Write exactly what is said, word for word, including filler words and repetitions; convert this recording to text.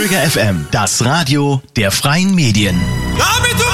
F M, das Radio der freien Medien. Damit du